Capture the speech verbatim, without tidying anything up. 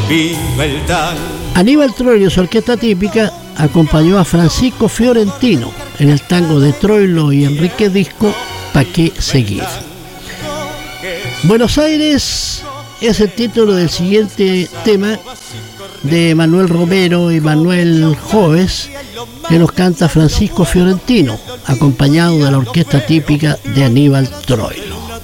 viva el tango. Aníbal Troilo y su orquesta típica acompañó a Francisco Fiorentino en el tango de Troilo y Enrique Disco, ¿Pa' qué seguir? Buenos Aires es el título del siguiente tema de Manuel Romero y Manuel Joves, que nos canta Francisco Fiorentino, acompañado de la orquesta típica de Aníbal Troilo.